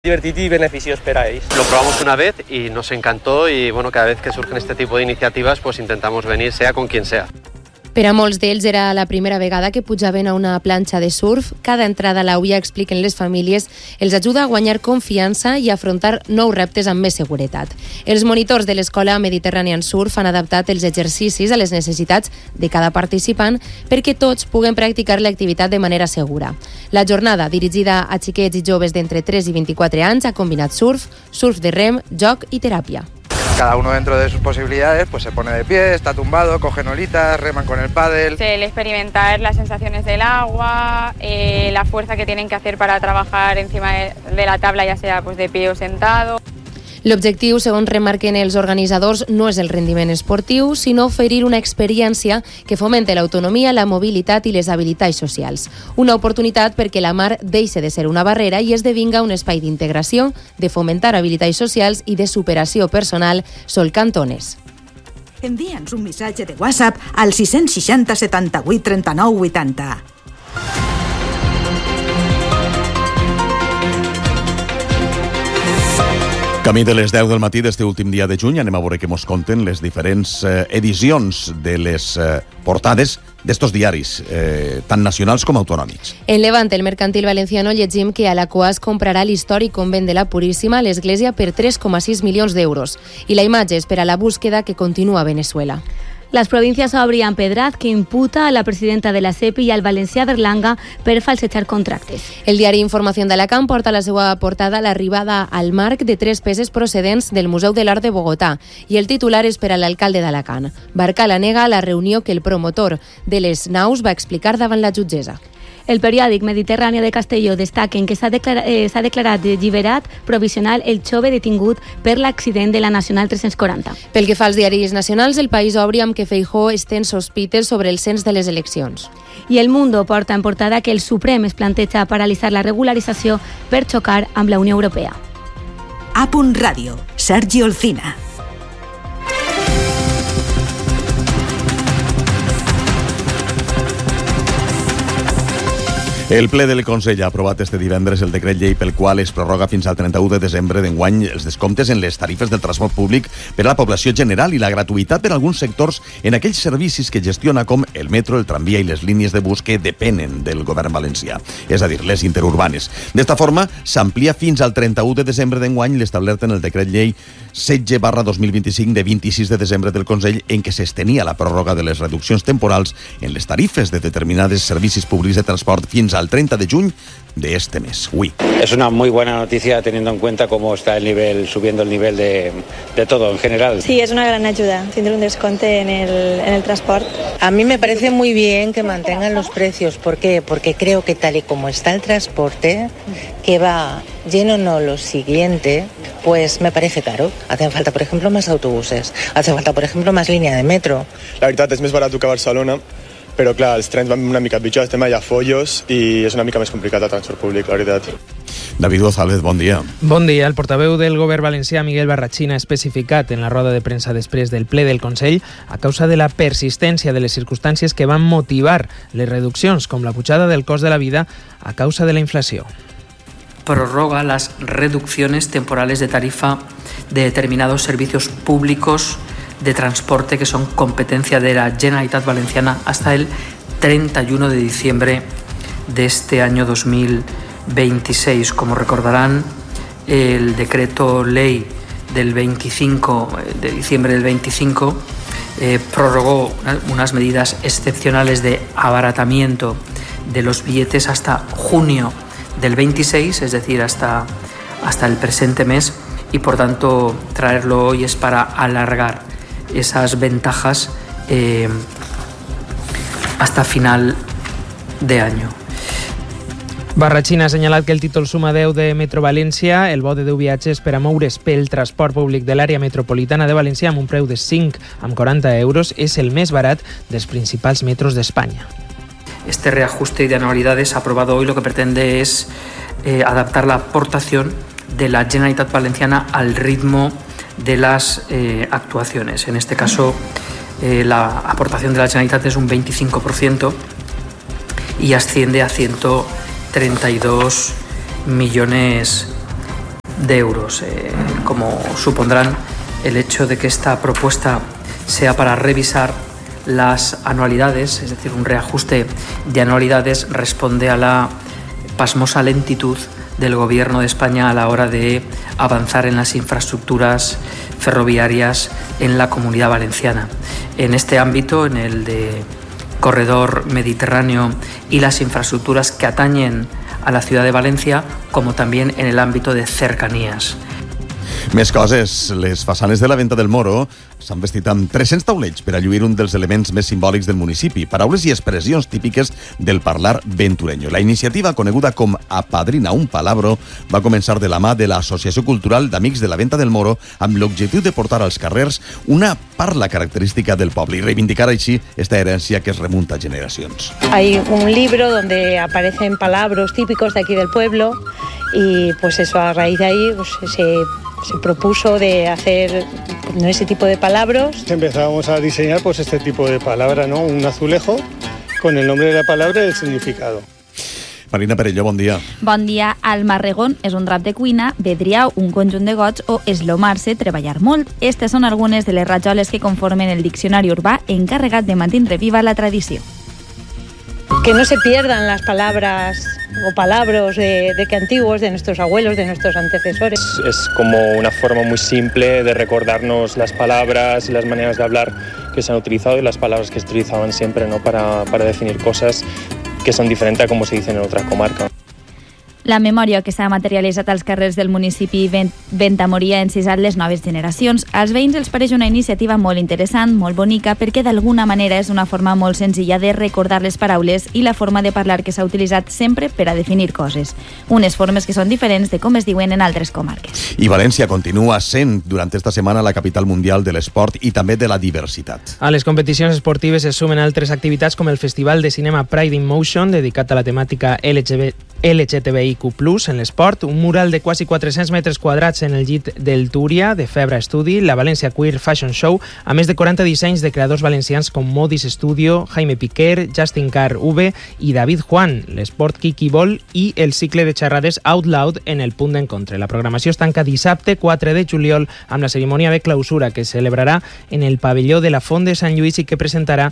divertit y beneficios para ellos. Lo probamos una vez y nos encantó y bueno, cada vez que surgen este tipo de iniciativas pues intentamos venir sea con quien sea. Per a molts d'ells era la primera vegada que pujaven a una planxa de surf. Cada entrada a l'auia, expliquen les famílies, els ajuda a guanyar confiança i a afrontar nous reptes amb més seguretat. Els monitors de l'Escola Mediterranean Surf han adaptat els exercicis a les necessitats de cada participant perquè tots puguen practicar l'activitat de manera segura. La jornada, dirigida a xiquets i joves d'entre 3 i 24 anys, ha combinat surf, surf de rem, joc i teràpia. Cada uno dentro de sus posibilidades pues se pone de pie, está tumbado, cogen olitas, reman con el pádel. El experimentar las sensaciones del agua, la fuerza que tienen que hacer para trabajar encima de la tabla, ya sea pues de pie o sentado. L'objectiu, segons remarquen els organitzadors, no és el rendiment esportiu, sinó oferir una experiència que fomente l'autonomia, la mobilitat i les habilitats socials. Una oportunitat perquè la mar deixi de ser una barrera i esdevinga un espai d'integració, de fomentar habilitats socials i de superació personal. Sol Cantones. Envia'ns un missatge de WhatsApp al 660 78 39 80. Camí de les 10 del matí d'este últim dia de juny, anem a veure què mos conten les diferents edicions de les portades d'estos diaris, tant nacionals com autonòmics. En Levante, el Mercantil Valenciano, llegim que Alaquàs comprarà l'històric convent de la Puríssima a l'Església per 3,6 milions d'euros. I la imatge és per a la búsqueda que continua a Venezuela. Las provincias obrían Pedraz, que imputa a la presidenta de la CEPI i al valencià Berlanga per falsejar contractes. El diari Informació d'Alacant porta a la seva portada l'arribada al marc de 3 peces procedents del Museu de l'Art de Bogotà i el titular és per a l'alcalde d'Alacant. Barcala nega la reunió que el promotor de les naus va explicar davant la jutgessa. El periòdic Mediterrani de Castelló destaquen que s'ha declarat alliberat provisional el jove detingut per l'accident de la Nacional 340. Pel que fa als diaris nacionals, El País obri amb que Feijóo estén sospites sobre el cens de les eleccions. I El Mundo porta en portada que el Suprem es planteja paralitzar la regularització per xocar amb la Unió Europea. A Punt Ràdio, Sergi Olcina. El ple del Consell ha aprovat este divendres el decret llei pel qual es prorroga fins al 31 de desembre d'enguany els descomptes en les tarifes del transport públic per a la població general i la gratuïtat per a alguns sectors en aquells servicis que gestiona com el metro, el tramvia i les línies de bus que depenen del govern valencià, és a dir, les interurbanes. D'esta forma, s'amplia fins al 31 de desembre d'enguany l'establert en el decret llei 16/2025 de 26 de desembre del Consell en què s'estenia la pròrroga de les reduccions temporals en les tarifes de determinades servicis públics de transport fins al 30 de juny de este mes. Uy. Es una muy buena noticia teniendo en cuenta cómo está el nivel, subiendo el nivel de todo en general. Sí, es una gran ayuda, tener un desconte en el transporte. A mí me parece muy bien que mantengan los precios. ¿Por qué? Porque creo que tal y como está el transporte, que va lleno o no lo siguiente, pues me parece caro. Hacen falta, por ejemplo, más autobuses. Hace falta, por ejemplo, más línea de metro. La veritat és més barat que a Barcelona, però clar, els trens van una mica pitjor, estem allà a follos i és una mica més complicat el transport públic, la veritat. David González, bon dia. Bon dia. El portaveu del govern valencià, Miguel Barrachina, ha especificat en la roda de premsa després del ple del Consell a causa de la persistència de les circumstàncies que van motivar les reduccions, com la pujada del cost de la vida a causa de la inflació. Prorroga las reducciones temporales de tarifa de determinados servicios públicos de transporte que son competencia de la Generalitat Valenciana hasta el 31 de diciembre de este año 2026. Como recordarán, el decreto ley del 25 de diciembre del 25 prorrogó unas medidas excepcionales de abaratamiento de los billetes hasta junio del 26, es decir, hasta el presente mes, y por tanto traerlo hoy es para alargar esas ventajas hasta final de año. Barrachina ha assenyalat que el títol suma 10 de Metro València, el bo de 10 viatges per a moure's pel transport públic de l'àrea metropolitana de València amb un preu de 5,40 euros, és el més barat dels principals metros d'Espanya. Este reajuste de anualidades aprobado hoy lo que pretende es adaptar la aportación de la Generalitat Valenciana al ritmo de las actuaciones. En este caso, la aportación de la Generalitat es un 25% y asciende a 132 millones de euros. Como supondrán, el hecho de que esta propuesta sea para revisar las anualidades, es decir, un reajuste de anualidades, responde a la pasmosa lentitud del Gobierno de España a la hora de avanzar en las infraestructuras ferroviarias en la Comunidad Valenciana. En este ámbito, en el de corredor mediterráneo y las infraestructuras que atañen a la ciudad de Valencia, como también en el ámbito de cercanías. Més coses. Les façanes de la Venta del Moro s'han vestit amb 300 taulells per a lluir un dels elements més simbòlics del municipi, paraules i expressions típiques del parlar ventureño. La iniciativa, coneguda com Apadrina un Palabro, va començar de la mà de l'Associació Cultural d'Amics de la Venta del Moro amb l'objectiu de portar als carrers una parla característica del poble y reivindicar així esta herencia que es remunta a generacions. Hay un libro donde aparecen palabras típicos de aquí del pueblo y pues eso, a raíz de ahí pues, se propuso de hacer ese tipo de palabras. Empezábamos a diseñar pues este tipo de palabra, ¿no? Un azulejo con el nombre de la palabra y el significado. Marina Perelló, bon dia. Bon dia. El marregón és un drap de cuina, vedriau, un conjunt de gots o eslomar-se, treballar molt. Estes són algunes de les rajoles que conformen el diccionari urbà encarregat de mantenir viva la tradició. Que no se pierdan las palabras o palabras de que antiguos, de nuestros abuelos, de nuestros antecesores. Es como una forma muy simple de recordarnos las palabras y las maneras de hablar que se han utilizado y las palabras que se utilizaban siempre, ¿no? para definir cosas que son diferentes a como se dicen en otras comarcas. La memòria que s'ha materialitzat als carrers del municipi Venta-Moria ha encisat les noves generacions. Als veïns els pareix una iniciativa molt interessant, molt bonica, perquè d'alguna manera és una forma molt senzilla de recordar les paraules i la forma de parlar que s'ha utilitzat sempre per a definir coses. Unes formes que són diferents de com es diuen en altres comarques. I València continua sent durant esta setmana la capital mundial de l'esport i també de la diversitat. A les competicions esportives es sumen altres activitats com el Festival de Cinema Pride in Motion, dedicat a la temàtica LGTBIQ+, en l'esport, un mural de quasi 400 metres quadrats en el llit del Túria, de Febra Estudi, la València Queer Fashion Show, a més de 40 dissenys de creadors valencians com Modis Studio, Jaime Piquer, Justin Carr V i David Juan, l'esport Kiki Ball i el cicle de xerrades Out Loud en el punt d'encontre. La programació es tanca dissabte 4 de juliol amb la cerimònia de clausura que es celebrarà en el pavelló de la Font de Sant Lluís i que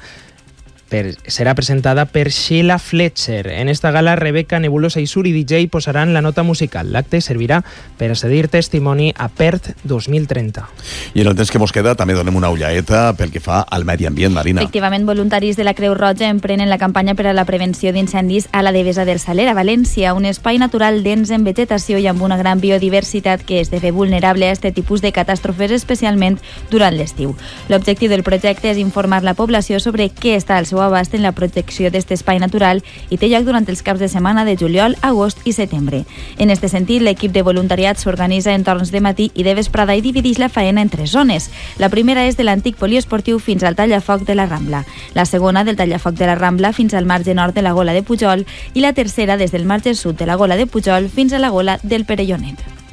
serà presentada per Sheila Fletcher. En esta gala, Rebeca, Nebulosa i Suri DJ posaran la nota musical. L'acte servirà per a cedir testimoni a Perth 2030. I en el temps que mos queda també donem una ullaeta pel que fa al medi ambient, Marina. Efectivament, voluntaris de la Creu Roja emprenen la campanya per a la prevenció d'incendis a la Devesa del Saler, a València, un espai natural dens en vegetació i amb una gran biodiversitat que és de fer vulnerable a aquest tipus de catàstrofes, especialment durant l'estiu. L'objectiu del projecte és informar la població sobre què està al seu abast en la protecció d'aquest espai natural i té lloc durant els caps de setmana de juliol, agost i setembre. En aquest sentit, l'equip de voluntariat s'organitza en torns de matí i de vesprada i divideix la faena en 3 zones. La primera és de l'antic poliesportiu fins al tallafoc de la Rambla, la segona del tallafoc de la Rambla fins al marge nord de la Gola de Pujol i la tercera des del marge sud de la Gola de Pujol fins a la Gola del Perellonet.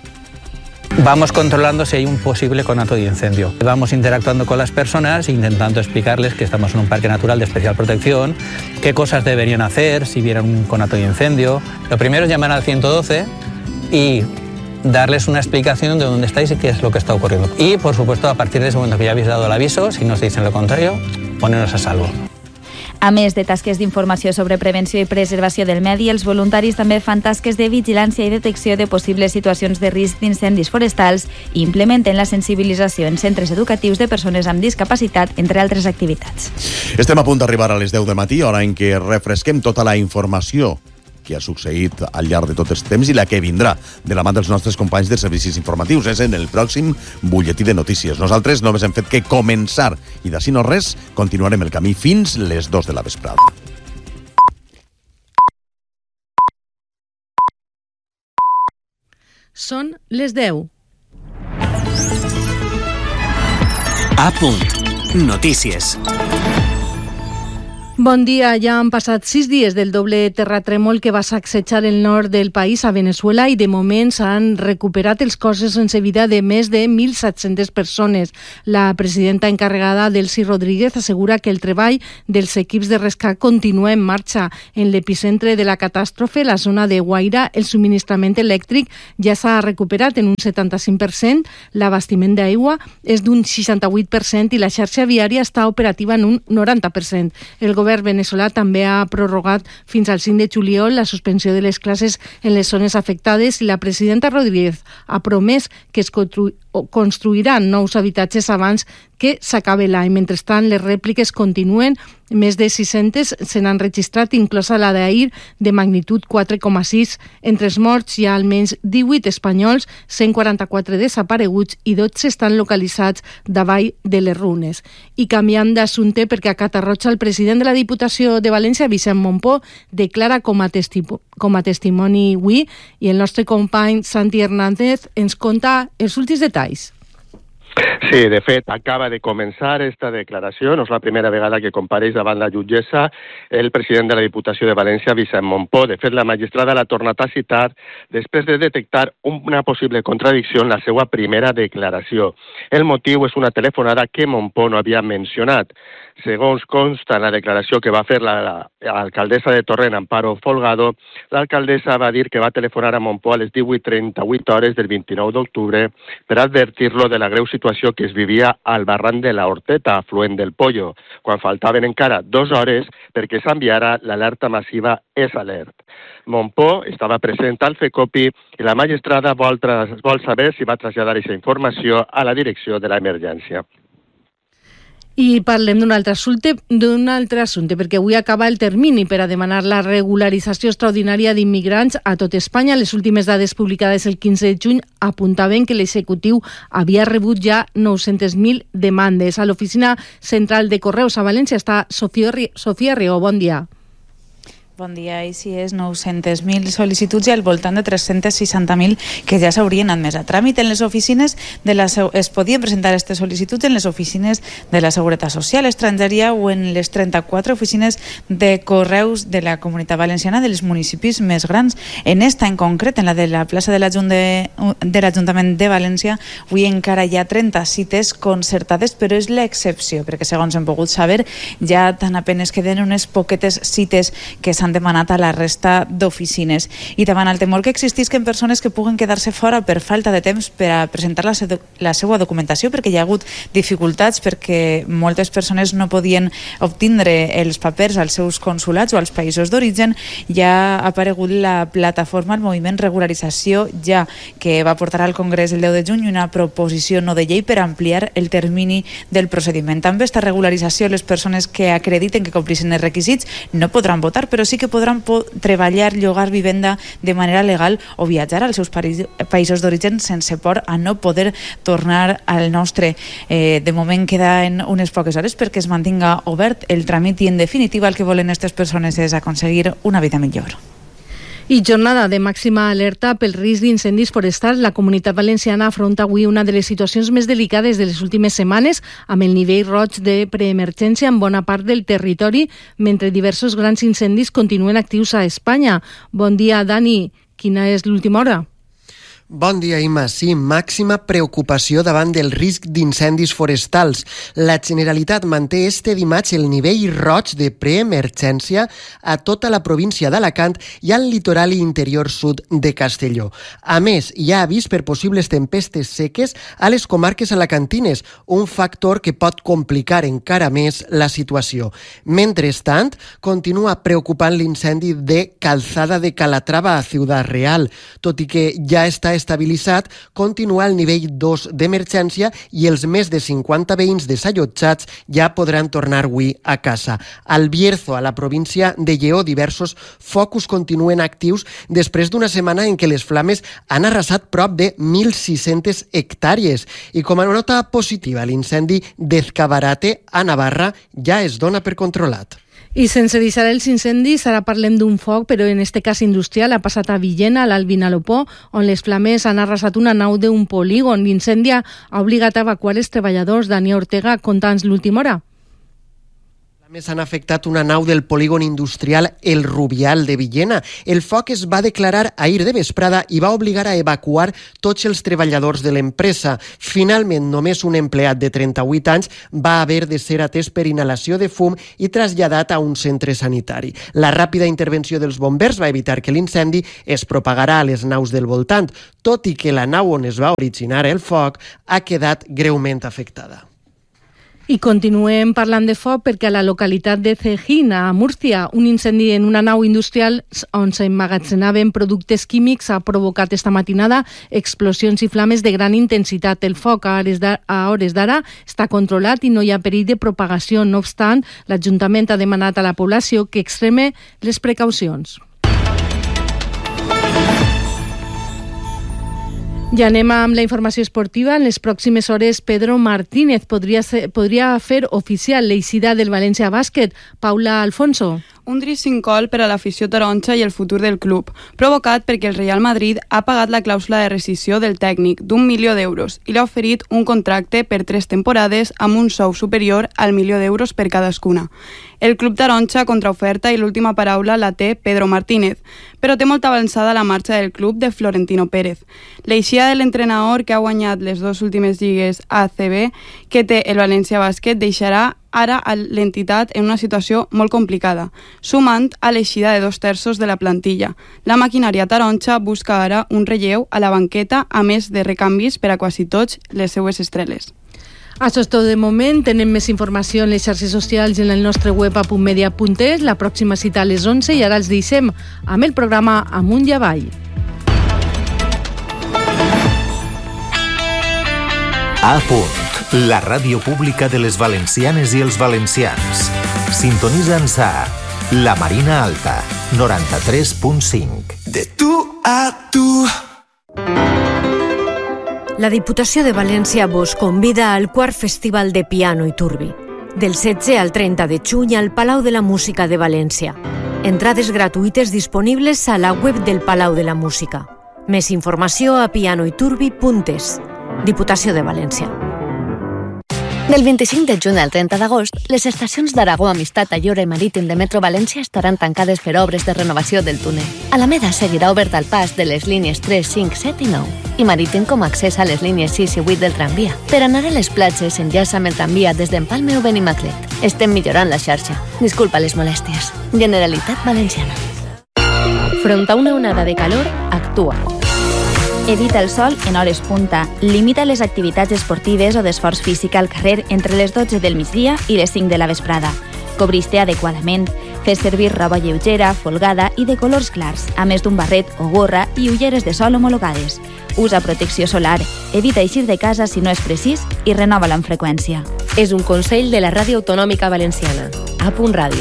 Vamos controlando si hay un posible conato de incendio. Vamos interactuando con las personas, intentando explicarles que estamos en un parque natural de especial protección, qué cosas deberían hacer si vieran un conato de incendio. Lo primero es llamar al 112 y darles una explicación de dónde estáis y qué es lo que está ocurriendo. Y, por supuesto, a partir de ese momento que ya habéis dado el aviso, si nos dicen lo contrario, ponernos a salvo. A més de tasques d'informació sobre prevenció i preservació del medi, els voluntaris també fan tasques de vigilància i detecció de possibles situacions de risc d'incendis forestals i implementen la sensibilització en centres educatius de persones amb discapacitat, entre altres activitats. Estem a punt d'arribar a les 10 del matí, hora en què refresquem tota la informació que ha succeït al llarg de tot el temps i la que vindrà de la mà dels nostres companys de servicis informatius. És en el pròxim butlletí de notícies. Nosaltres només hem fet que començar i d'ací no res, continuarem el camí fins les 2 de la vesprada. Són les 10. A punt. Notícies. Bon dia. Ja han passat 6 dies del doble terratrèmol que va sacsejar el nord del país a Venezuela i de moment s'han recuperat els cossos sense vida de més de 1.700 persones. La presidenta encarregada, Delcy Rodríguez, assegura que el treball dels equips de rescat continua en marxa. En l'epicentre de la catàstrofe, la zona de Guaira, el subministrament elèctric ja s'ha recuperat en un 75%, l'abastiment d'aigua és d'un 68% i la xarxa viària està operativa en un 90%. El govern veneçolà també ha prorrogat fins al 5 de juliol la suspensió de les classes en les zones afectades i la presidenta Rodríguez ha promès que es construiran nous habitatges abans que s'acabi l'any. Mentrestant, les rèpliques continuen. Més de 600 se n'han registrat, inclosa la d'ahir, de magnitud 4,6. Entre els morts hi ha almenys 18 espanyols, 144 desapareguts i 12 estan localitzats davall de les runes. I canviant d'assumpte, perquè a Catarroja el president de la Diputació de València, Vicent Mompó, declara com a testimoni avui i el nostre company Santi Hernández ens conta els últims detalls. Sí, de fet, acaba de començar esta declaració. No és la primera vegada que compareix davant la jutgessa el president de la Diputació de València, Vicent Mompó. De fet, la magistrada l'ha tornat a citar després de detectar una possible contradicció en la seva primera declaració. El motiu és una telefonada que Mompó no havia mencionat. Segons consta en la declaració que va fer l'alcaldessa de Torrent, Amparo Folgado, l'alcaldessa va dir que va telefonar a Mompó a les 18:38 hores del 29 d'octubre per advertir-lo de la greu situació que es vivia al barranc de la Horteta, afluent del Pollo, quan faltaven encara 2 hores perquè s'enviara l'alerta massiva S-Alert. Mompó estava present al FECOPI i la magistrada vol saber si va traslladar aquesta informació a la direcció de l'emergència. I parlem d'un altre assumpte, perquè avui acaba el termini per a demanar la regularització extraordinària d'immigrants a tot Espanya. Les últimes dades publicades el 15 de juny apuntaven que l'executiu havia rebut ja 900.000 demandes. A l'oficina central de Correus a València està Sofia Rió. Bon dia. Bon dia. Així és, 900.000 sol·licituds i al voltant de 360.000 que ja s'haurien admès a tràmit en les oficines es podien presentar aquestes sol·licituds en les oficines de la Seguretat Social, Estrangeria o en les 34 oficines de Correus de la Comunitat Valenciana dels municipis més grans. En esta en concret, en la de la plaça de l'Ajuntament de València, avui encara hi ha 30 cites concertades, però és l'excepció, perquè segons hem pogut saber, ja tan apenes queden unes poquetes cites que s'han demanat a la resta d'oficines. I davant el temor que existisquen persones que puguen quedar-se fora per falta de temps per a presentar la seva documentació, perquè hi ha hagut dificultats, perquè moltes persones no podien obtindre els papers als seus consulats o als països d'origen, ja ha aparegut la plataforma El Moviment Regularització Ja, que va portar al Congrés el 10 de juny una proposició no de llei per ampliar el termini del procediment. També esta regularització, les persones que acrediten que complixen els requisits no podran votar, però sí que podran treballar, llogar vivenda de manera legal o viatjar als seus països d'origen sense por a no poder tornar al nostre. De moment queda en unes poques hores perquè es mantinga obert el tràmit i en definitiva el que volen aquestes persones és aconseguir una vida millor. I jornada de màxima alerta pel risc d'incendis forestals. La Comunitat Valenciana afronta avui una de les situacions més delicades de les últimes setmanes, amb el nivell roig de preemergència en bona part del territori, mentre diversos grans incendis continuen actius a Espanya. Bon dia, Dani. Quina és l'última hora? Bon dia, Imma. Sí, màxima preocupació davant del risc d'incendis forestals. La Generalitat manté este dimarts el nivell roig de preemergència a tota la província d'Alacant i al litoral i interior sud de Castelló. A més, hi ha avís per possibles tempestes seques a les comarques alacantines, un factor que pot complicar encara més la situació. Mentrestant, continua preocupant l'incendi de Calzada de Calatrava a Ciudad Real, tot i que ja està estabilitzat, continua el nivell 2 d'emergència i els més de 50 veïns desallotjats ja podran tornar avui a casa. Al Bierzo, a la província de Lleó, diversos focus continuen actius després d'una setmana en què les flames han arrasat prop de 1.600 hectàrees. I com a nota positiva, l'incendi d'Ezcabarate, a Navarra, ja es dona per controlat. I sense deixar els incendis, ara parlem d'un foc, però en este cas industrial, ha passat a Villena, a l'Alt Vinalopó, on les flames han arrasat una nau d'un polígon. L'incendi ha obligat a evacuar els treballadors. Dani Ortega, conta'ns l'última hora. S'han afectat una nau del polígon industrial El Rubial de Villena. El foc es va declarar ahir de vesprada i va obligar a evacuar tots els treballadors de l'empresa. Finalment, només un empleat de 38 anys va haver de ser atès per inhalació de fum i traslladat a un centre sanitari. La ràpida intervenció dels bombers va evitar que l'incendi es propagara a les naus del voltant, tot i que la nau on es va originar el foc ha quedat greument afectada. I continuem parlant de foc perquè a la localitat de Cejín, a Múrcia, un incendi en una nau industrial on s'emmagatzenaven productes químics ha provocat esta matinada explosions i flames de gran intensitat. El foc a hores d'ara està controlat i no hi ha perill de propagació. No obstant, l'Ajuntament ha demanat a la població que extreme les precaucions. Ja anem amb la informació esportiva. En les pròximes hores, Pedro Martínez podria fer oficial l'eixida del València Bàsquet. Paula Alfonso. Un trist gol per a l'afició taronja i el futur del club, provocat perquè el Real Madrid ha pagat la clàusula de rescissió del tècnic d'1 milió d'euros i l'ha oferit un contracte per 3 temporades amb un sou superior al milió d'euros per cadascuna. El club taronja contraoferta i l'última paraula la té Pedro Martínez, però té molta avançada la marxa del club de Florentino Pérez. L'eixida de l'entrenador que ha guanyat les 2 últimes lligues ACB que té el València Bàsquet deixarà ara l'entitat en una situació molt complicada, sumant a l'eixida de 2/3 de la plantilla. La maquinària taronja busca ara un relleu a la banqueta, a més de recanvis per a quasi tots les seues estrelles. Això és tot de moment. Tenem més informació en les xarxes socials i en el nostre web apuntmedia.es. La pròxima cita a les 11 i ara els deixem amb el programa Amunt i Avall. A Punt, la ràdio pública de les valencianes i els valencians. Sintonitza'ns a La Marina Alta, 93.5. De tu a tu. La Diputació de València vos convida al quart Festival de Piano i Turbi, del 16 al 30 de juny al Palau de la Música de València. Entrades gratuïtes disponibles a la web del Palau de la Música. Més informació a pianoiturbi.es. Diputació de València. Del 25 de juny al 30 d'agost, les estacions d'Aragó, Amistat, Ayora i Marítim de Metro València estaran tancades per obres de renovació del túnel. Alameda seguirà obert al pas de les línies 3, 5, 7 i 9 i Marítim com a accés a les línies 6 i 8 del tramvia. Per anar a les platges, enllaça amb el tramvia des d'Empalme o Benimaclet. Estem millorant la xarxa. Disculpa les molèsties. Generalitat Valenciana. Front a una onada de calor, actua. Evita el sol en hores punta. Limita les activitats esportives o d'esforç físic al carrer entre les 12 del migdia i les 5 de la vesprada. Cobrís-te adequadament. Fes servir roba lleugera, folgada i de colors clars, a més d'un barret o gorra i ulleres de sol homologades. Usa protecció solar. Evita eixir de casa si no és precís i renova-la amb freqüència. És un consell de la Ràdio Autonòmica Valenciana. A Punt Ràdio.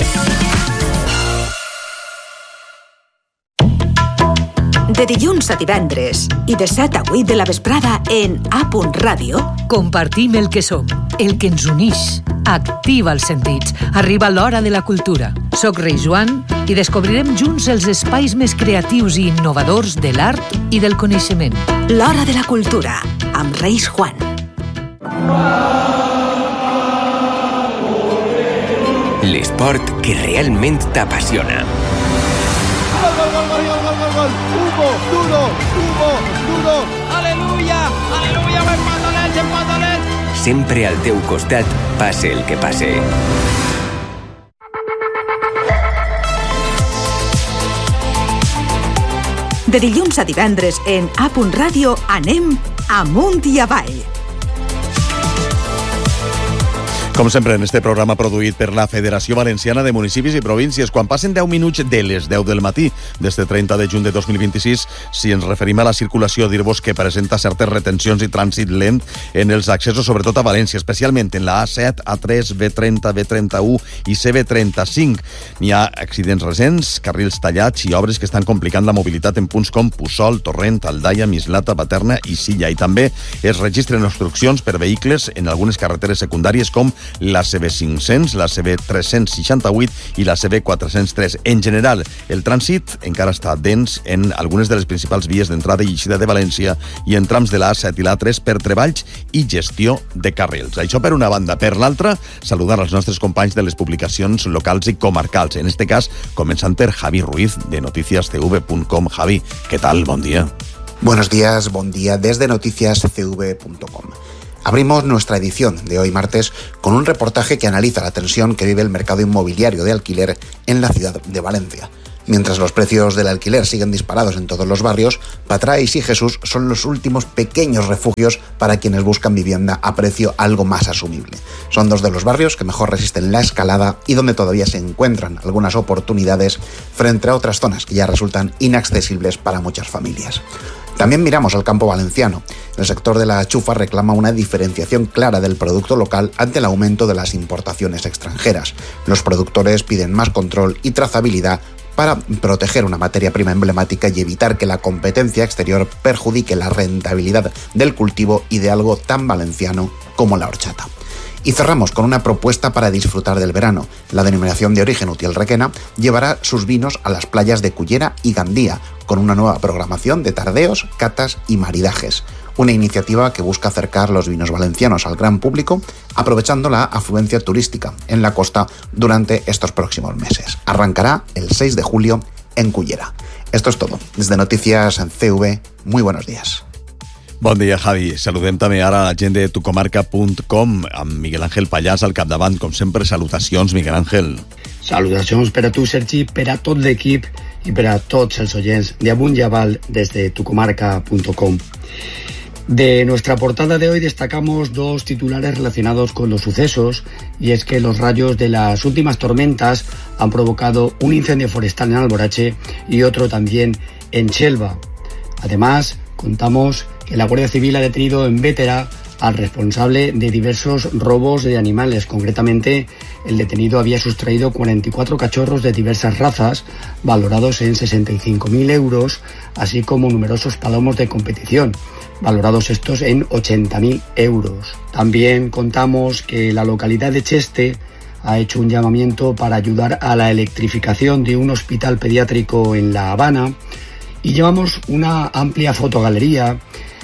De dilluns a divendres i de 7 a 8 de la vesprada en A Punt Ràdio compartim el que som, el que ens unix. Activa els sentits. Arriba l'hora de la cultura. Soc Rei Joan i descobrirem junts els espais més creatius i innovadors de l'art i del coneixement. L'hora de la cultura amb Reis Juan. L'esport que realment t'apassiona. Gol, Hugo, duro, aleluya, empatolets. Sempre al teu costat, passe el que passe. De dilluns a divendres en A Punt Ràdio anem amunt i avall. Com sempre, en este programa produït per la Federació Valenciana de Municipis i Províncies, quan passen 10 minuts de les 10 del matí d'este 30 de juny de 2026, si ens referim a la circulació, dir-vos que presenta certes retencions i trànsit lent en els accessos, sobretot a València, especialment en la A7, A3, B30, B31 i CB35. N'hi ha accidents recents, carrils tallats i obres que estan complicant la mobilitat en punts com Puçol, Torrent, Aldaia, Mislata, Paterna i Silla. I també es registren obstruccions per vehicles en algunes carreteres secundàries com la CB500, la CB368 i la CB403. En general, el trànsit encara està dens en algunes de les principals vies d'entrada i eixida de València i en trams de l'A7 i l'A3 per treballs i gestió de carrils. Això per una banda. Per l'altra, saludar als nostres companys de les publicacions locals i comarcals. En este cas, començant per Javi Ruiz, de noticiascv.com. Javi, ¿qué tal? Bon día. Buenos días, buen día desde noticiascv.com. Abrimos nuestra edición de hoy martes con un reportaje que analiza la tensión que vive el mercado inmobiliario de alquiler en la ciudad de Valencia. Mientras los precios del alquiler siguen disparados en todos los barrios, Patrais y Jesús son los últimos pequeños refugios para quienes buscan vivienda a precio algo más asumible. Son dos de los barrios que mejor resisten la escalada y donde todavía se encuentran algunas oportunidades frente a otras zonas que ya resultan inaccesibles para muchas familias. También miramos al campo valenciano. El sector de la chufa reclama una diferenciación clara del producto local ante el aumento de las importaciones extranjeras. Los productores piden más control y trazabilidad para proteger una materia prima emblemática y evitar que la competencia exterior perjudique la rentabilidad del cultivo y de algo tan valenciano como la horchata. Y cerramos con una propuesta para disfrutar del verano. La denominación de origen Utiel Requena llevará sus vinos a las playas de Cullera y Gandía, con una nueva programación de tardeos, catas y maridajes. Una iniciativa que busca acercar los vinos valencianos al gran público, aprovechando la afluencia turística en la costa durante estos próximos meses. Arrancará el 6 de julio en Cullera. Esto es todo. Desde Noticias CV, muy buenos días. Bon dia, Javi. Saludem també ara a la gent de tucomarca.com amb Miguel Ángel Pallàs al capdavant. Com sempre, salutacions, Miguel Ángel. Salutacions per a tu, Sergi, per a tot l'equip i per a tots els oients d'Amunt i Avall des de tucomarca.com. De nuestra portada de hoy destacamos dos titulares relacionados con los sucesos, y es que los rayos de las últimas tormentas han provocado un incendio forestal en Alborache y otro también en Chelva. Además, contamos que la Guardia Civil ha detenido en Bétera al responsable de diversos robos de animales. Concretamente, el detenido había sustraído 44 cachorros de diversas razas, valorados en 65.000 euros, así como numerosos palomos de competición, valorados estos en 80.000 euros. También contamos que la localidad de Cheste ha hecho un llamamiento para ayudar a la electrificación de un hospital pediátrico en La Habana, y llevamos una amplia fotogalería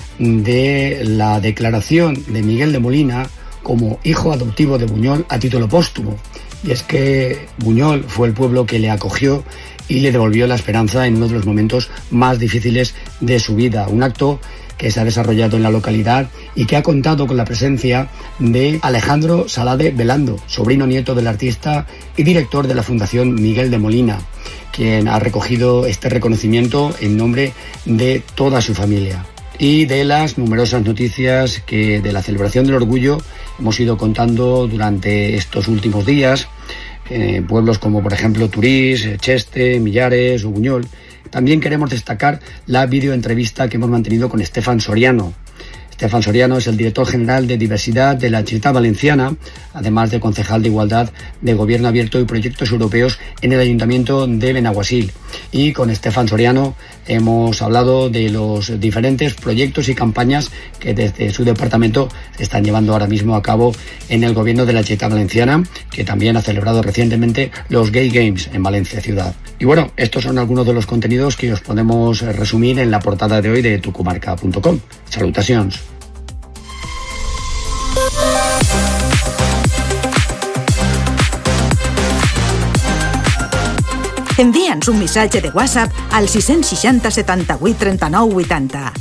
de la declaración de Miguel de Molina como hijo adoptivo de Buñol a título póstumo. Y es que Buñol fue el pueblo que le acogió y le devolvió la esperanza en uno de los momentos más difíciles de su vida. Un acto que se ha desarrollado en la localidad y que ha contado con la presencia de Alejandro Salade Velando, sobrino nieto del artista y director de la Fundación Miguel de Molina, quien ha recogido este reconocimiento en nombre de toda su familia. Y de las numerosas noticias que de la celebración del orgullo hemos ido contando durante estos últimos días, pueblos como por ejemplo Turís, Cheste, Millares o Buñol. También queremos destacar la videoentrevista que hemos mantenido con Estefan Soriano. Estefan Soriano es el director general de Diversidad de la Generalitat Valenciana, además de concejal de Igualdad, de Gobierno Abierto y Proyectos Europeos en el Ayuntamiento de Benaguasil. Y con Estefan Soriano hemos hablado de los diferentes proyectos y campañas que desde su departamento se están llevando ahora mismo a cabo en el Gobierno de la Generalitat Valenciana, que también ha celebrado recientemente los Gay Games en Valencia Ciudad. Y bueno, estos son algunos de los contenidos que os podemos resumir en la portada de hoy de tucomarca.com. Salutacions. Envia'ns un missatge de WhatsApp al 660 78 39 80.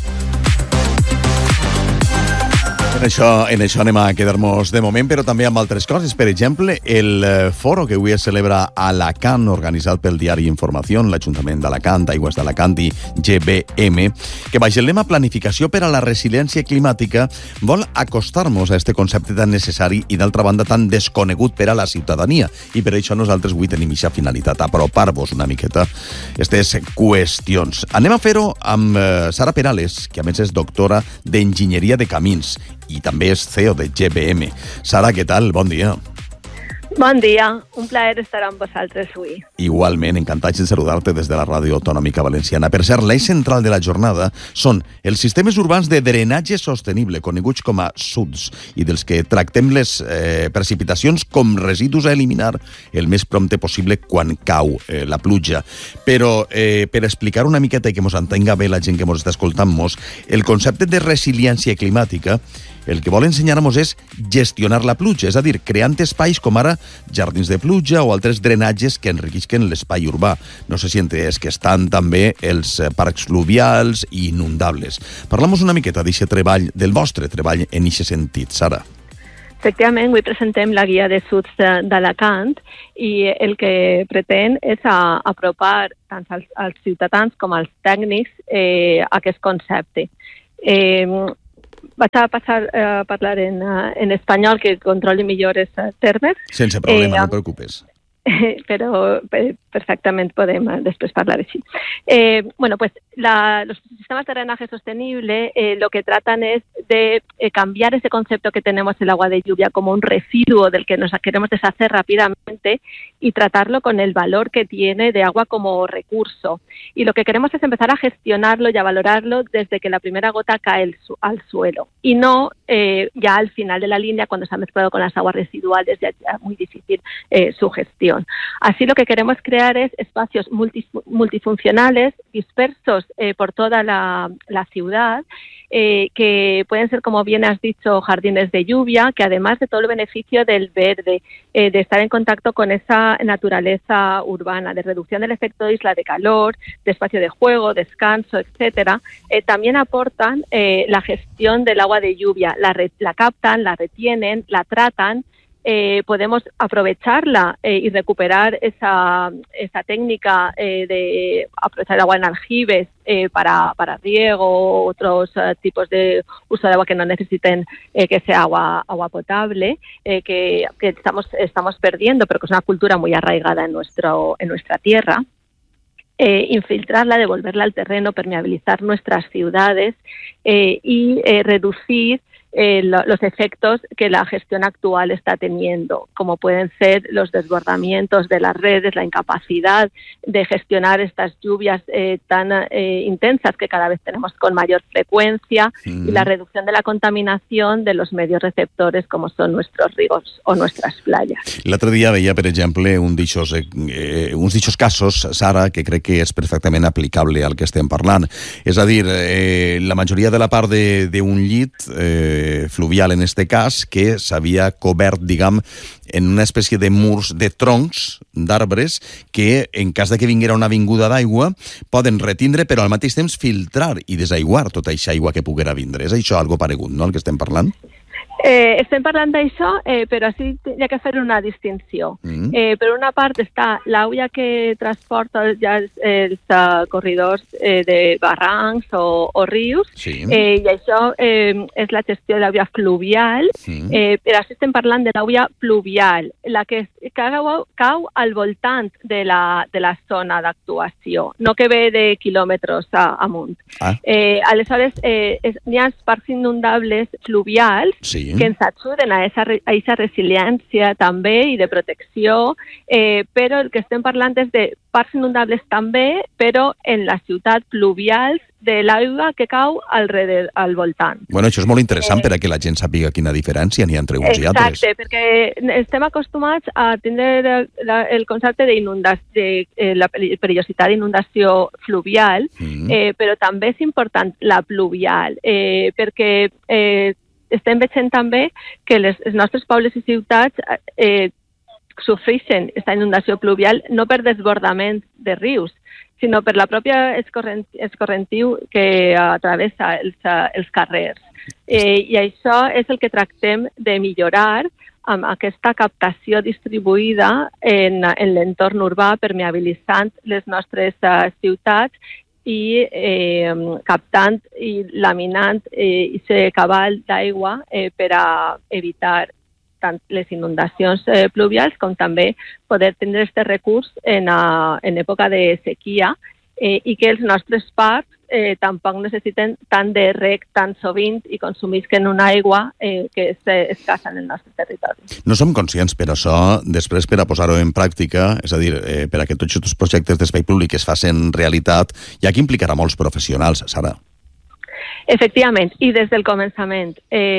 En això anem a quedar-nos de moment, però també amb altres coses. Per exemple, el foro que avui es celebra a Alacant, organitzat pel diari Informació, l'Ajuntament d'Alacant, Aigües d'Alacant i GBM, que baix el lema Planificació per a la resiliència climàtica vol acostar-nos a este concepte tan necessari i, d'altra banda, tan desconegut per a la ciutadania. I per això nosaltres avui tenim aquesta finalitat, apropar-vos una miqueta aquestes qüestions. Anem a fer-ho amb Sara Perales, que a més és doctora d'Enginyeria de Camins i també és CEO de GBM. Sara, què tal? Bon dia. Bon dia, un plaer estar amb vosaltres avui. Igualment, encantats de saludar-te des de la Ràdio Autonòmica Valenciana. Per cert, l'eix central de la jornada són els sistemes urbans de drenatge sostenible, coneguts com a SUDS, i dels que tractem les precipitacions com residus a eliminar el més prompte possible quan cau la pluja. Però per explicar una miqueta i que ens entenga bé la gent que ens està escoltant-nos, el concepte de resiliència climàtica el que vol ensenyar-nos és gestionar la pluja, és a dir, creant espais com ara jardins de pluja o altres drenatges que enriquisquen l'espai urbà. No sé si entès que estan també els parcs fluvials i inundables. Parlem-nos una miqueta d'aquest treball, del vostre treball en aquest sentit, Sara. Efectivament, avui presentem la guia de SUDS d'Alacant i el que pretén és apropar tant als ciutadans com als tècnics aquest concepte. Vaig a passar a parlar en espanyol, que controli millor els termes. Sense problema, no et preocupes. Però perfectament podem després parlar així. Los sistemas de drenaje sostenible lo que tratan es de cambiar ese concepto que tenemos del agua de lluvia como un residuo del que nos queremos deshacer rápidamente y tratarlo con el valor que tiene de agua como recurso. Y lo que queremos es empezar a gestionarlo y a valorarlo desde que la primera gota cae al suelo y no ya al final de la línea cuando se ha mezclado con las aguas residuales, ya es muy difícil su gestión. Así lo que queremos crear es espacios multifuncionales dispersos por toda la ciudad, que pueden ser, como bien has dicho, jardines de lluvia, que además de todo el beneficio del verde, de estar en contacto con esa naturaleza urbana, de reducción del efecto de isla de calor, de espacio de juego, descanso, etcétera, también aportan la gestión del agua de lluvia, la captan, la retienen, la tratan. Podemos aprovecharla y recuperar esa técnica de aprovechar el agua en aljibes para riego o otros tipos de uso de agua que no necesiten que sea agua potable, que estamos perdiendo, pero que es una cultura muy arraigada en nuestra tierra. Infiltrarla, devolverla al terreno, permeabilizar nuestras ciudades y reducir los efectos que la gestión actual está teniendo, como pueden ser los desbordamientos de las redes, la incapacidad de gestionar estas lluvias tan intensas que cada vez tenemos con mayor frecuencia y la reducción de la contaminación de los medios receptores como son nuestros ríos o nuestras playas. L'altre dia veia, per exemple, uns d'ixos casos, Sara, que crec que és perfectament aplicable al que estem parlant. És a dir, la majoria de la part d'un llit fluvial en este cas, que s'havia cobert, diguem, en una espècie de murs de troncs d'arbres que, en cas de que vinguera una vinguda d'aigua, poden retindre, però al mateix temps filtrar i desaiguar tota aquesta aigua que poguera vindre. És això algo paregut, no?, el que estem parlant? Estem parlant d'això, però sí hi ha que fer una distinció. Per una part està l'aigua que transporta ja els corredors de barrancs o rius, i això és la gestió de l'aigua fluvial, però sí estem parlant de l'aigua pluvial, la que cau al voltant de la zona d'actuació, no que ve de quilòmetres amunt. Aleshores, hi ha els parcs inundables fluvials que ens ajuden a aquesta resiliència també i de protecció, però el que estem parlant és de parcs inundables també, però en la ciutat pluvials de l'aigua que cau al voltant. Bueno, això és molt interessant per a que la gent sàpiga quina diferència n'hi ha entre uns i altres. Exacte, perquè estem acostumats a tindre el concepte de la perillositat d'inundació fluvial, però també és important la pluvial, perquè estem veient també que els nostres pobles i ciutats sofreixen aquesta inundació pluvial no per desbordament de rius, sinó per la pròpia escorrentiu que travessa els carrers. I això és el que tractem de millorar amb aquesta captació distribuïda en l'entorn urbà, permeabilitzant les nostres ciutats i captant i laminant aquest cabal d'aigua per a evitar tant les inundacions pluvials com també poder tenir aquest recurs en època de sequia i que els nostres parcs tampoc necessiten tant de reg tan sovint i consumisquen una aigua que és escassa en el nostre territori. No som conscients, per això, després per a posar-ho en pràctica, és a dir, per a que tots aquests projectes d'espai públic es facin realitat, hi ha que implicar a molts professionals, Sara. Efectivament, y desde el comenzamiento.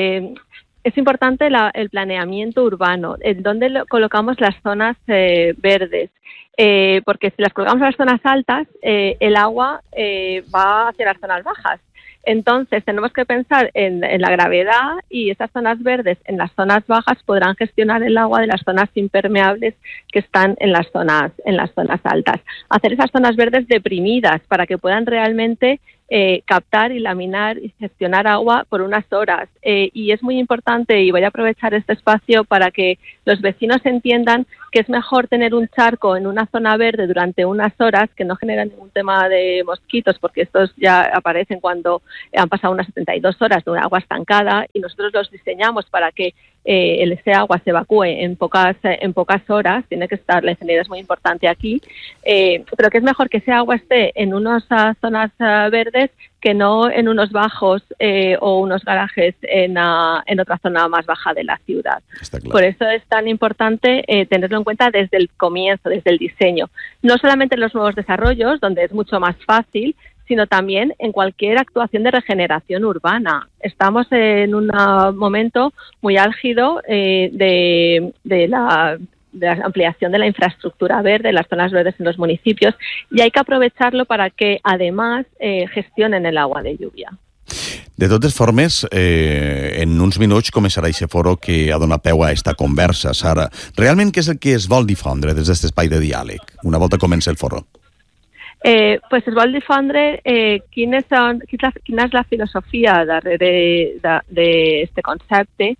Es importante el planeamiento urbano, en donde colocamos las zonas verdes, porque si las colocamos en las zonas altas, el agua va hacia las zonas bajas. Entonces, tenemos que pensar en la gravedad y esas zonas verdes en las zonas bajas podrán gestionar el agua de las zonas impermeables que están en las zonas altas. Hacer esas zonas verdes deprimidas para que puedan realmente captar y laminar y gestionar agua por unas horas. Y es muy importante, y voy a aprovechar este espacio para que los vecinos entiendan que es mejor tener un charco en una zona verde durante unas horas que no genera ningún tema de mosquitos, porque estos ya aparecen cuando han pasado unas 72 horas de una agua estancada, y nosotros los diseñamos para que ese agua se evacúe en pocas horas. Tiene que estar, la ingeniería es muy importante aquí, pero que es mejor que ese agua esté en unas zonas verdes que no en unos bajos o unos garajes en otra zona más baja de la ciudad. Por eso es tan importante tenerlo en cuenta desde el comienzo, desde el diseño. No solamente en los nuevos desarrollos, donde es mucho más fácil, sino también en cualquier actuación de regeneración urbana. Estamos en un momento muy álgido de la ampliación de la infraestructura verde, las zonas verdes en los municipios, y hay que aprovecharlo para que además gestionen el agua de lluvia. De totes formes, en uns minuts començarà aquest foro que ha donat peu a esta conversa. Sara, realment què és el que es vol difondre des d'aquest espai de diàleg, una volta comença el foro? Pues es vol difondre quina és la filosofia darrere d'aquest concepte,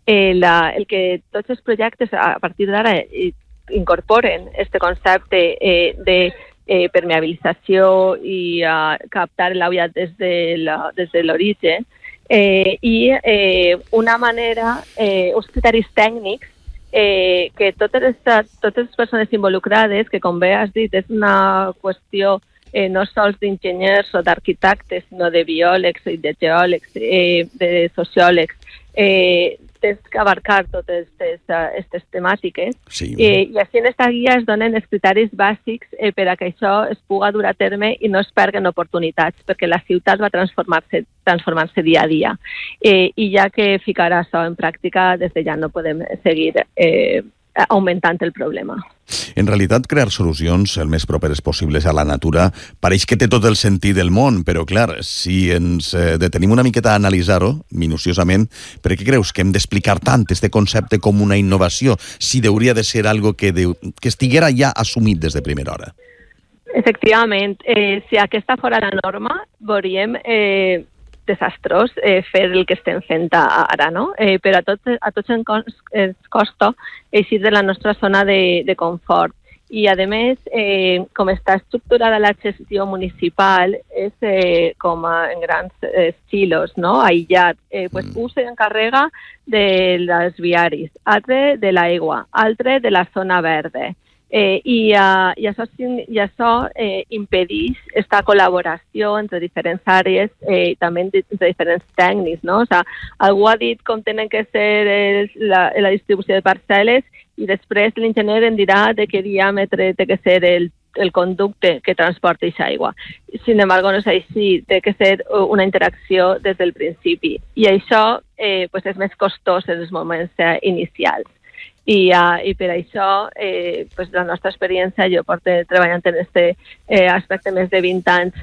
el que tots els projectes a partir d'ara incorporen aquest concepte de permeabilització i captar l'aigua des de l'origen i una manera, uns criteris tècnics que totes les persones involucrades, que com bé has dit és una qüestió no sols d'enginyers o d'arquitectes, sinó de biòlegs i de geòlegs, de sociòlegs, tens que abarcar totes aquestes temàtiques. Sí. I així en aquesta guia es donen els criteris bàsics per a que això es pugui dur a terme i no es perguen oportunitats, perquè la ciutat va transformar-se dia a dia. I ja que ficar això en pràctica, des de ja no podem seguir augmentant el problema. En realitat, crear solucions el més properes possibles a la natura pareix que té tot el sentit del món, però clar, si ens detenim una miqueta a analitzar-ho minuciosament, per què creus que hem d'explicar tant este concepte com una innovació, si hauria de ser algo que estiguera ja assumit des de primera hora? Efectivament, si aquesta fora la norma, veuríem desastrós fer el que estem fent ara, no? Però a tots ens costa eixir de la nostra zona de confort. I, a més, com està estructurada la gestió municipal, és com en grans silos, no? Aïllat. Pues un s'encarrega dels viaris, altre de l'aigua, altre de la zona verda. I això impedeix esta col·laboració entre diferents àrees i també entre diferents tècnics, no? O sigui, algú ha dit com tenen que ser la distribució de parcel·les i després l'enginyer em dirà de què diàmetre té que ser el conducte que transporta aquesta aigua. Sin embargo, no és així, té que ser una interacció des del principi. I això pues és més costós en els moments inicials. I per això, pues, la nostra experiència, jo porto treballant en aquest aspecte més de 20 anys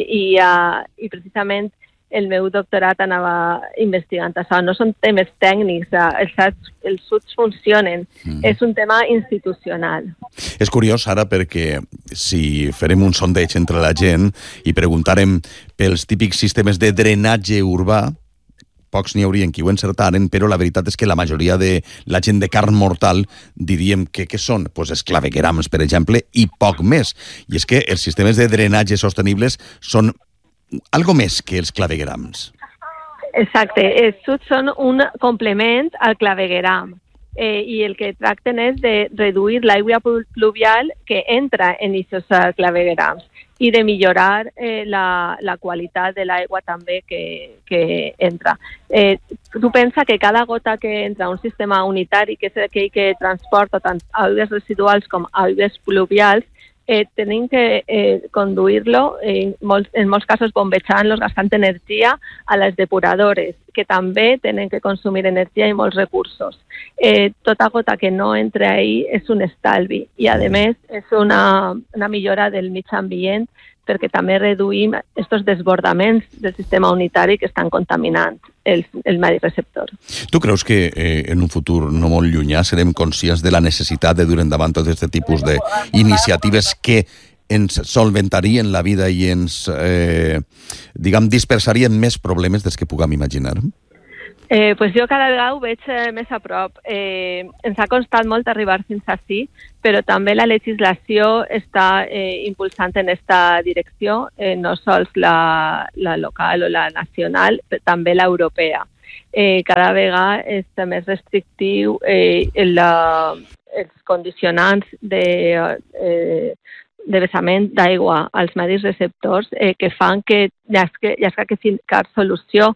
i precisament el meu doctorat anava investigant això. No són temes tècnics, els SUTs funcionen, és un tema institucional. És curiós, ara, perquè si farem un sondeig entre la gent i preguntarem pels típics sistemes de drenatge urbà, pocs n'hi haurien qui ho encertaren, però la veritat és que la majoria de la gent de carn mortal diríem que què són? Pues els claveguerams, per exemple, i poc més. I és que els sistemes de drenatge sostenibles són algo més que els claveguerams. Exacte, els SUTs són un complement al clavegueram. i el que tracten és de reduir l'aigua pluvial que entra en aquests claveguerams i de millorar la qualitat de l'aigua també que entra. Tu pensa que cada gota que entra a un sistema unitari, que és aquell que transporta tant aigües residuals com aigües pluvials, tenim que conduir-lo, en molts casos bombejant-los, gastant energia a les depuradores, que també tenen que consumir energia i molts recursos. Tota gota que no entra ahí és un estalvi i, a més, és una millora del mig ambient perquè també reduïm aquests desbordaments del sistema unitari que estan contaminant el medi receptor. Tu creus que en un futur no molt llunyà serem conscients de la necessitat de dur endavant tot aquest tipus d'iniciatives que ens solventarien la vida i ens, dispersarien més problemes dels que puguem imaginar? Pues jo cada vegada ho veig més a prop. Ens ha costat molt arribar fins ací, però també la legislació està impulsant en aquesta direcció, no sols la local o la nacional, però també l'europea. Cada vegada és més restrictiu els condicionants de vessament d'aigua als medis receptors que fan que ja es que ficar solució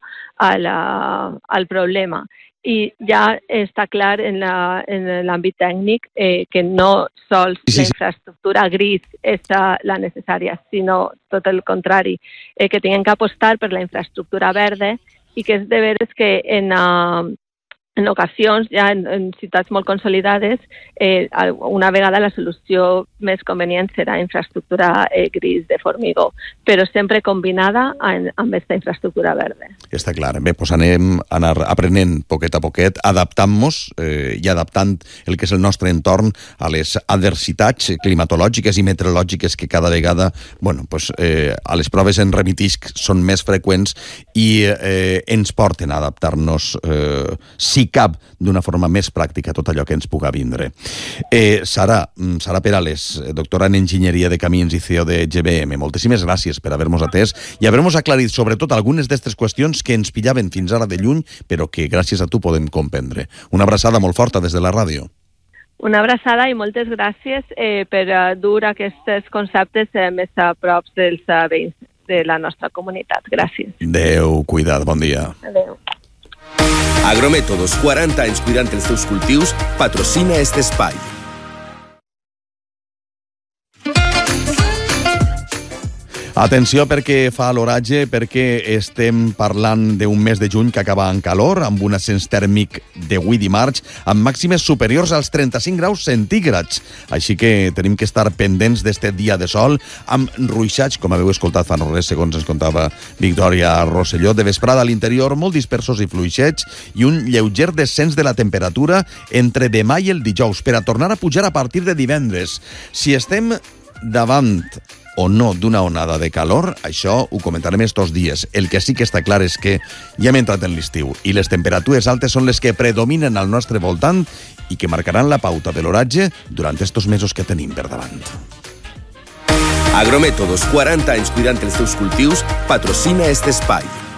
al problema. I ja està clar en l'àmbit tècnic que no sols la infraestructura gris és la necessària, sinó tot el contrari, que tenen que apostar per la infraestructura verda i que és de veres que en ocasions, ja en ciutats molt consolidades, una vegada la solució més convenient serà infraestructura gris de formigó, però sempre combinada amb aquesta infraestructura verda. Està clar. Bé, doncs anem aprenent poquet a poquet, adaptant-nos i adaptant el que és el nostre entorn a les adversitats climatològiques i meteorològiques que cada vegada, a les proves en remitisc són més freqüents i ens porten a adaptar-nos, si cap, d'una forma més pràctica tot allò que ens puga vindre. Sara Perales, doctora en Enginyeria de Camins i CEO de GBM, moltíssimes gràcies per haver-nos atès i haver-nos aclarit sobretot algunes d'aquestes qüestions que ens pillaven fins ara de lluny, però que gràcies a tu podem comprendre. Una abraçada molt forta des de la ràdio. Una abraçada i moltes gràcies per dur aquests conceptes més a prop dels veïns de la nostra comunitat. Gràcies. Adéu, cuida't, bon dia. Adéu. Agrométodos, 40 anys cuidant els teus cultius, patrocina este espai. Atenció perquè fa l'oratge, perquè estem parlant d'un mes de juny que acaba en calor, amb un ascens tèrmic de 8 dimarts, amb màximes superiors als 35 graus centígrads. Així que tenim que estar pendents d'este dia de sol, amb ruixats, com haveu escoltat fa no res, segons ens contava Victòria Rosselló, de vesprada a l'interior, molt dispersos i fluixets, i un lleuger descens de la temperatura entre demà i el dijous, per a tornar a pujar a partir de divendres. Si estem davant o no d'una onada de calor, això ho comentarem estos dies. El que sí que està clar és que ja hem entrat en l'estiu i les temperatures altes són les que predominen al nostre voltant i que marcaran la pauta de l'oratge durant estos mesos que tenim per davant. Agrométodos, 40 anys cuidant els teus cultius, patrocina este espai.